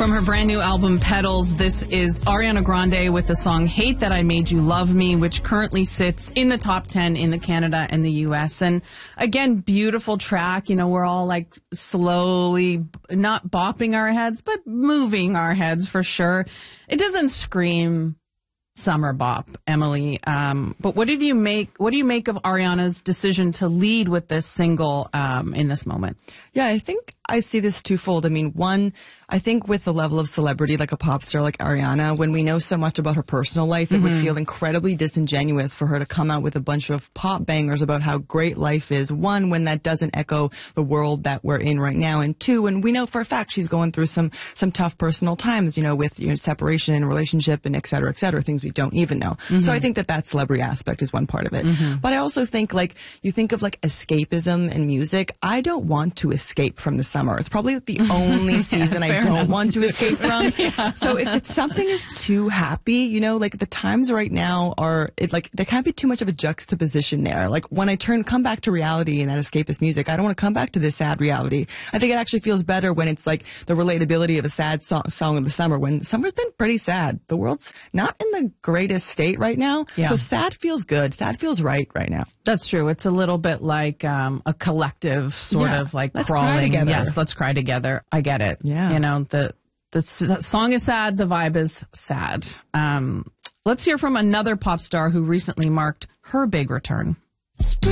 From her brand new album, Petals, this is Ariana Grande with the song Hate That I Made You Love Me, which currently sits in the top 10 in the Canada and the US. And again, beautiful track. You know, we're all like slowly, not bopping our heads, but moving our heads for sure. It doesn't scream summer bop, Emily. But what do you make of Ariana's decision to lead with this single in this moment? Yeah, I think I see this twofold. I mean, one, I think with the level of celebrity like a pop star like Ariana, when we know so much about her personal life, it would feel incredibly disingenuous for her to come out with a bunch of pop bangers about how great life is. One, when that doesn't echo the world that we're in right now. And two, when we know for a fact she's going through some tough personal times, with separation and relationship and et cetera, things we don't even know. So I think that celebrity aspect is one part of it. But I also think you think of escapism in music. I don't want to escape from the summer. It's probably the only season I don't want to escape from. So if it's something is too happy, the times right now there can't be too much of a juxtaposition there. Like when I come back to reality and that escapist music, I don't want to come back to this sad reality. I think it actually feels better when it's like the relatability of a sad song of the summer, when summer's been pretty sad. The world's not in the greatest state right now. Yeah. So sad feels good. Sad feels right now. That's true. It's a little bit like a collective sort of like let's crawling. Cry together. Yes, let's cry together. I get it. Yeah. The song is sad. The vibe is sad. Let's hear from another pop star who recently marked her big return.